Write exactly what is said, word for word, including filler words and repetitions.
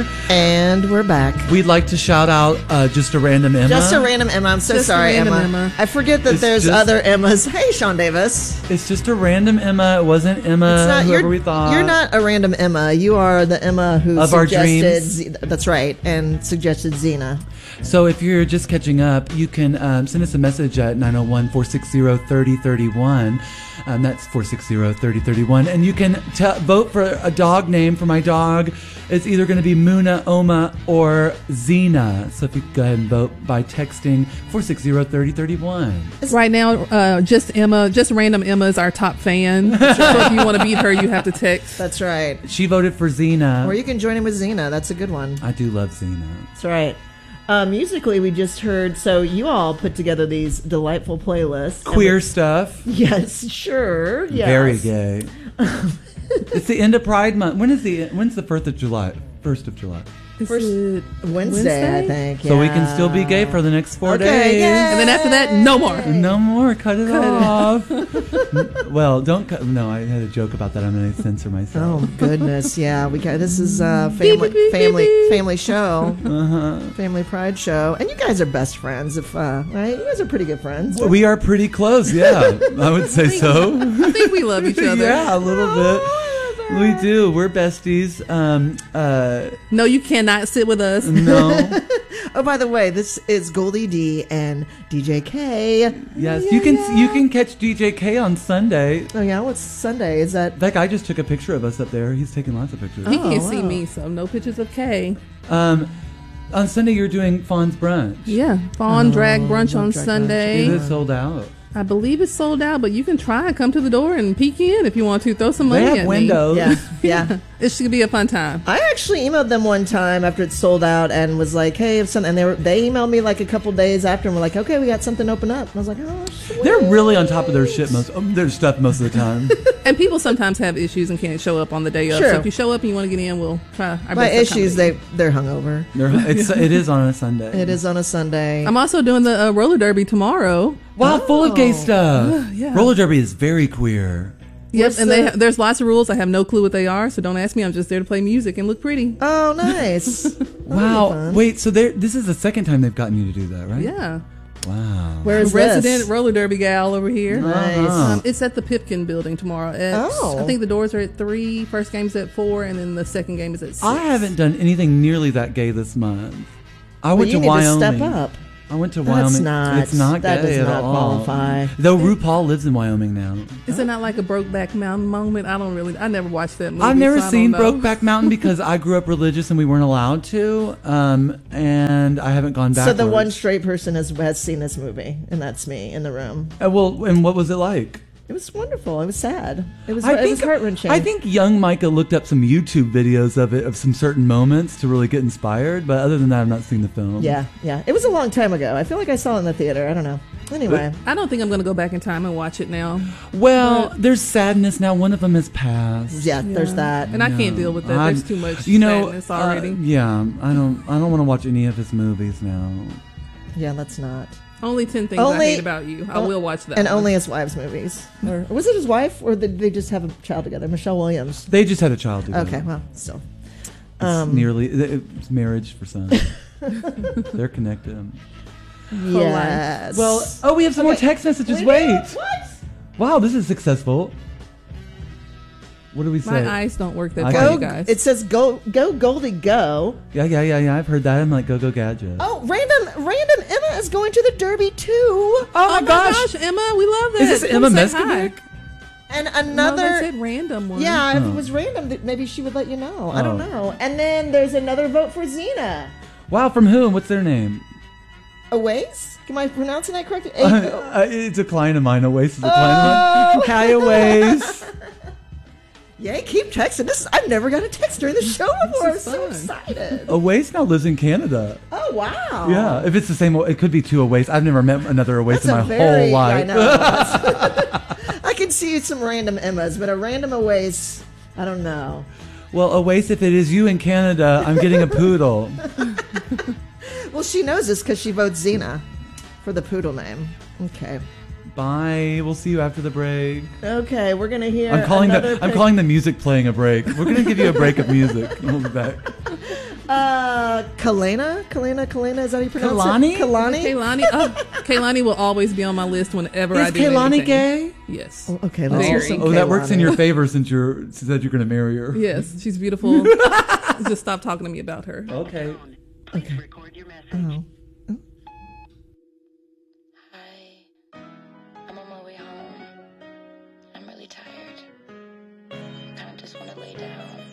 And we're back. We'd like to shout out uh, just a random Emma. Just a random Emma. I'm so Just a sorry, random Emma. Emma. I forget that It's there's just- other Emmas. Hey, Sean Davis. It's just a random Emma. It wasn't Emma, It's not, whoever you're, we thought. you're not a random Emma. You are the Emma who Of our suggested. dreams. Z- that's right, and suggested Xena. So if you're just catching up, you can um, send us a message at nine oh one, four six zero, three oh three one. Um, that's four six zero, three oh three one. And you can t- vote for a dog name for my dog. It's either going to be Muna, Oma, or Xena. So if you could go ahead and vote by texting four six zero, three oh three one. Right now, uh, just Emma, just random Emma is our top fan. So if you want to beat her, you have to text. That's right. She voted for Xena. Or you can join in with Xena. That's a good one. I do love Xena. That's right. Uh, musically, we just heard. So you all put together these delightful playlists. Queer And stuff. we- Yes, sure. Yes. Very gay. It's the end of Pride Month. When is the when's the first of July? First of July. Is First- it Wednesday, I think. So we yeah. can still be gay for the next four Okay, days. yay. And then after that, no more. No more. Cut it off. Well, don't cut. No, I had a joke about that. I'm going to censor myself. Oh goodness, yeah. We got this is a Beep, family beep, beep, family beep. family show, Uh-huh. family pride show, and you guys are best friends. If uh, right, you guys are pretty good friends. We are pretty close. Yeah, I would say so. I think we love each other. Yeah, a little bit. We do. We're besties. Um. Uh. No, you cannot sit with us. No. Oh, by the way, this is Goldie D and D J K. Yes. Yeah, You can. yeah. You can catch D J K on Sunday. Oh yeah, what's Sunday? Is that? That guy just took a picture of us up there. He's taking lots of pictures. He Oh, can't see wow. me, so no pictures of Kay. Um. On Sunday, you're doing Fawn's brunch. Yeah, Fawn Drag Brunch on Drag Brunch. Sunday. Is it sold out? I believe it's sold out, but you can try and come to the door and peek in if you want to. Throw some money They at have windows. Yeah, yeah. me. It should be a fun time. I actually emailed them one time after it sold out and was like, "Hey, if something," and they were they emailed me like a couple days after and were like, "Okay, we got something open up." And I was like, "Oh, sweet." They're really on top of their shit most um, their stuff most of the time. And people sometimes have issues and can't show up on the day of. Sure. So if you show up and you want to get in, we'll try our My best to issues, accommodate. they they're hungover. They're- it's, it is on a Sunday. It is on a Sunday. I'm also doing the uh, roller derby tomorrow. Wow, full of gay Oh. stuff. Yeah. Roller derby is very queer. Yep, What's and they the- ha- there's lots of rules. I have no clue what they are, so don't ask me. I'm just there to play music and look pretty. Oh, nice. Wow. fun. Wait, so they're- this is the second time they've gotten you to do that, right? Yeah. Wow. Where is Resident this? roller derby gal over here. Nice. Uh-huh. Um, it's at the Pipkin building tomorrow. At, Oh. I think the doors are at three. First game's at four, and then the second game is at six. I haven't done anything nearly that gay this month. I Well, went you to need Wyoming. to step up. I went to That's Wyoming. not- It's not that gay does at not all. qualify. Though RuPaul lives in Wyoming now. Is it not like a Brokeback Mountain moment? I don't really. I never watched that movie. I've never so I seen don't know. Brokeback Mountain because I grew up religious and we weren't allowed to. Um, and I haven't gone back. So the one straight person has has seen this movie, and that's me in the room. Uh, well, and what was it like? It was wonderful. It was sad. It was. I it think was heart wrenching. I think young Micah looked up some YouTube videos of it, of some certain moments to really get inspired. But other than that, I've not seen the film. Yeah, yeah. It was a long time ago. I feel like I saw it in the theater. I don't know. Anyway, I don't think I'm going to go back in time and watch it now. Well, there's sadness now. One of them has passed. yeah, there's that. And I can't deal with that. I- There's too much you know, sadness uh, already. yeah, I don't. I don't want to watch any of his movies now. Yeah, let's not. Only ten things I Only- hate about you. I oh, will watch that. And one. only his wives' movies. Or was it his wife, or did they just have a child together? Michelle Williams. They just had a child together. Okay, well, still. It's Um, nearly it's marriage for some. They're connected. Yes. Well, oh, we have some more Okay. text messages. We Wait. do? What? Wow, this is successful. What do we say? My eyes don't work that I far, Go. you guys. It says go, go, Goldie, go. Yeah, yeah, yeah, yeah. I've heard that. I'm like, go, go, gadget. Oh, random, random Emma is going to the Derby too. Oh my my gosh. Emma, we love that. Is this Come Emma say hi. Meskovic? And No, another. they said random one. Yeah, if Oh. it was random, th- maybe she would let you know. I don't Oh. know. And then there's another vote for Xena. Wow, from whom? What's their name? Aways? Am I pronouncing that correctly? Uh, A- uh, it's a client of mine. Oasis is a Oh. client of mine. Hi, Oasis. Yay, keep texting. This is, I've never got a text during the show before. I'm is so fun. excited. Oasis now lives in Canada. Oh, wow. Yeah, if it's the same, it could be two Oasis. I've never met another Oasis That's in a my very, whole life. I know. That's- I can see some random Emmas, but a random Aways, I don't know. Well, Oasis, if it is you in Canada, I'm getting a poodle. Well, she knows this because she votes Xena for the poodle name. Okay. Bye. We'll see you after the break. Okay, we're gonna hear. I'm calling another the I'm pic- calling the music playing a break. We're gonna give you a break of music. We'll be back. Uh, Kalena? Kalena? Kalena? Is that how you pronounce Kalani? it? Kalani? Kaylani, oh, Kaylani will always be on my list whenever I Is do Kaylani anything. gay? Yes. Oh, okay, let's hear Very. some Oh, that works in Kehlani. your favor since you're since that you're going to marry her. Yes, she's beautiful. Just stop talking to me about her. Okay. Okay. Record your message. Oh. Hi. I'm on my way home. I'm really tired. I kind of just want to lay down.